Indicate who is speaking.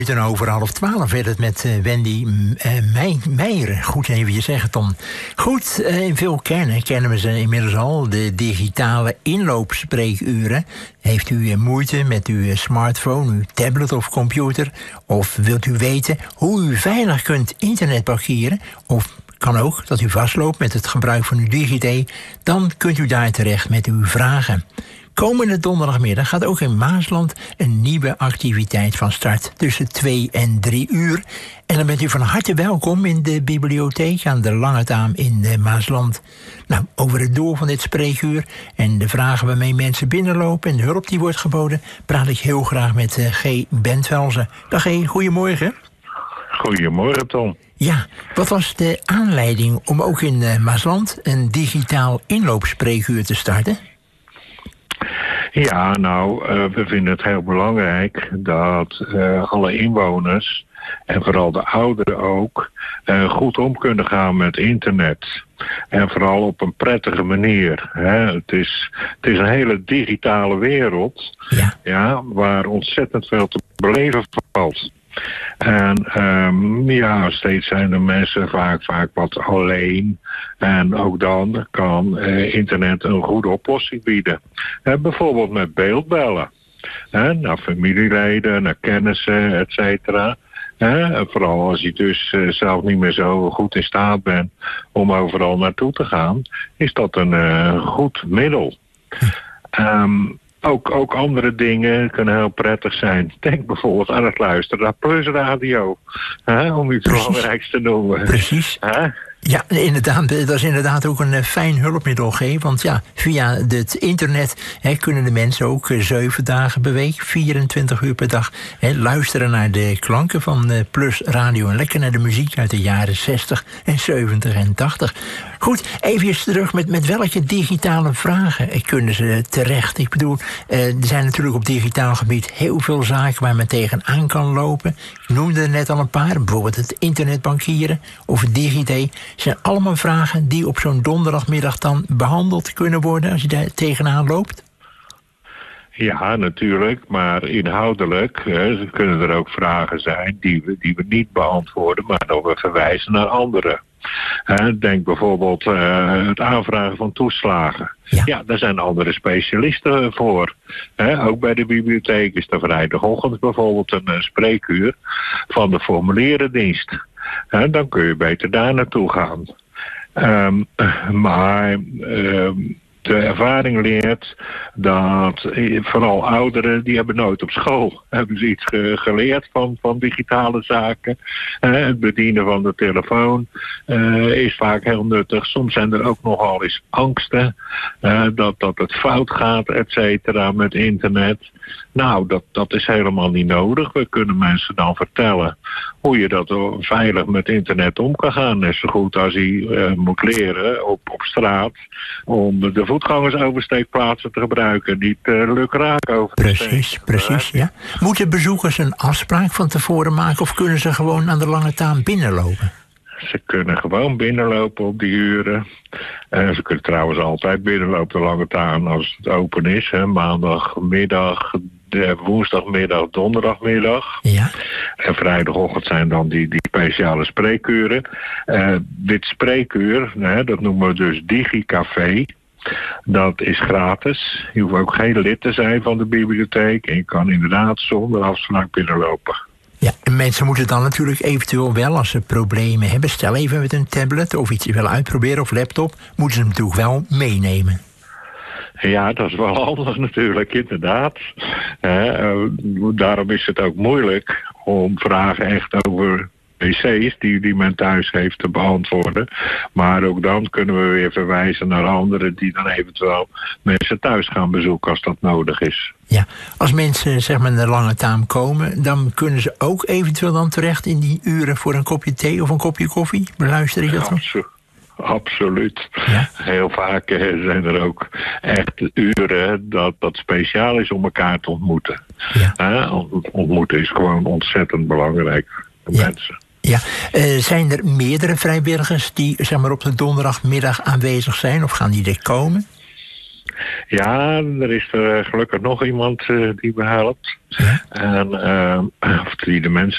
Speaker 1: Over 11:30 werd het met Wendy Meijer. Goed even zeggen, Tom. Goed, in veel kennen we ze inmiddels al. De digitale inloopspreekuren. Heeft u moeite met uw smartphone, uw tablet of computer? Of wilt u weten hoe u veilig kunt internetbankieren? Of kan ook dat u vastloopt met het gebruik van uw DigiD? Dan kunt u daar terecht met uw vragen. Komende donderdagmiddag gaat ook in Maasland een nieuwe activiteit van start tussen 2 en 3 uur. En dan bent u van harte welkom in de bibliotheek aan de Langetaan in Maasland. Nou, over het doel van dit spreekuur en de vragen waarmee mensen binnenlopen en de hulp die wordt geboden, praat ik heel graag met G. Bentvelzen. Dag G, goedemorgen.
Speaker 2: Goedemorgen, Tom.
Speaker 1: Ja, wat was de aanleiding om ook in Maasland een digitaal inloopspreekuur te starten?
Speaker 2: Ja, nou, we vinden het heel belangrijk dat alle inwoners, en vooral de ouderen ook, goed om kunnen gaan met internet. En vooral op een prettige manier. Hè. Het is een hele digitale wereld, ja, waar ontzettend veel te beleven valt. En steeds zijn de mensen vaak wat alleen. En ook dan kan internet een goede oplossing bieden. Bijvoorbeeld met beeldbellen. Naar familieleden, naar kennissen, et cetera. Vooral als je dus zelf niet meer zo goed in staat bent om overal naartoe te gaan, is dat een goed middel. Ook andere dingen kunnen heel prettig zijn. Denk bijvoorbeeld aan het luisteren naar Plus Radio. Om iets belangrijks te noemen.
Speaker 1: Precies. Ja, inderdaad, dat is inderdaad ook een fijn hulpmiddel, G. Want ja, via het internet kunnen de mensen ook 7 dagen per week, 24 uur per dag, luisteren naar de klanken van Plus Radio en lekker naar de muziek uit de jaren 60 en 70 en 80. Goed, even terug met welke digitale vragen kunnen ze terecht? Ik bedoel, er zijn natuurlijk op digitaal gebied heel veel zaken waar men tegenaan kan lopen. Ik noemde er net al een paar, bijvoorbeeld het internetbankieren of het DigiD. Zijn allemaal vragen die op zo'n donderdagmiddag dan behandeld kunnen worden als je daar tegenaan loopt?
Speaker 2: Ja, natuurlijk, maar inhoudelijk kunnen er ook vragen zijn die we niet beantwoorden, maar dat we verwijzen naar anderen. Denk bijvoorbeeld het aanvragen van toeslagen. Ja, daar zijn andere specialisten voor. Ook bij de bibliotheek is er vrijdagochtend bijvoorbeeld een spreekuur van de formulierendienst. Dan kun je beter daar naartoe gaan. Maar de ervaring leert dat vooral ouderen, die hebben nooit op school hebben ze iets geleerd van digitale zaken. Het bedienen van de telefoon is vaak heel nuttig. Soms zijn er ook nogal eens angsten dat het fout gaat, et cetera, met internet. Nou, dat is helemaal niet nodig. We kunnen mensen dan vertellen hoe je dat veilig met internet om kan gaan. Net zo goed als hij moet leren op straat om de voetgangersoversteekplaatsen te gebruiken. Niet lukraak over te steken.
Speaker 1: Precies, ja. Moeten bezoekers een afspraak van tevoren maken of kunnen ze gewoon aan de Langetaan binnenlopen?
Speaker 2: Ze kunnen gewoon binnenlopen op die uren. Ze kunnen trouwens altijd binnenlopen de Langetaan als het open is. Maandagmiddag, woensdagmiddag, donderdagmiddag. Ja. En vrijdagochtend zijn dan die speciale spreekuren. Dit spreekuur, dat noemen we dus DigiCafé. Dat is gratis. Je hoeft ook geen lid te zijn van de bibliotheek. En je kan inderdaad zonder afspraak binnenlopen.
Speaker 1: Ja, en mensen moeten dan natuurlijk eventueel wel, als ze problemen hebben, stel even met een tablet of iets willen uitproberen of laptop, moeten ze hem natuurlijk wel meenemen.
Speaker 2: Ja, dat is wel handig natuurlijk, inderdaad. Daarom is het ook moeilijk om vragen echt over PC's die men thuis heeft te beantwoorden. Maar ook dan kunnen we weer verwijzen naar anderen die dan eventueel mensen thuis gaan bezoeken als dat nodig is. Ja, als mensen zeg maar naar de Langetaan komen, dan kunnen ze ook eventueel dan terecht in die uren voor een kopje thee of een kopje koffie? Beluister ik dat dan? Absoluut. Ja? Heel vaak zijn er ook echt uren dat speciaal is om elkaar te ontmoeten. Ja. Ontmoeten is gewoon ontzettend belangrijk voor mensen. Ja, zijn er meerdere vrijwilligers die zeg maar, op de donderdagmiddag aanwezig zijn of gaan die er komen? Ja, er is gelukkig nog iemand die me helpt. Ja? En die de mensen